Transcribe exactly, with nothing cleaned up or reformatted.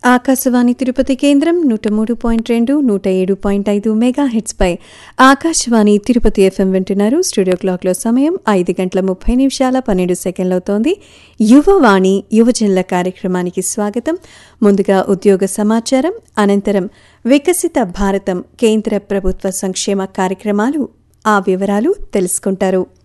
ఆకాశవాణి తిరుపతి కేంద్రం నూట మూడు పాయింట్ రెండు నూట ఏడు పాయింట్ ఐదు మెగా హెట్స్పై ఆకాశవాణి తిరుపతి ఎఫ్ఎం వింటున్నారు. స్టూడియో క్లాక్లో సమయం ఐదు గంటల ముప్పై నిమిషాల పన్నెండు సెకండ్లవుతోంది. యువవాణి యువజనుల కార్యక్రమానికి స్వాగతం. ముందుగా ఉద్యోగ సమాచారం, అనంతరం వికసిత భారతం కేంద్ర ప్రభుత్వ సంక్షేమ కార్యక్రమాలు, ఆ వివరాలు తెలుసుకుంటారు.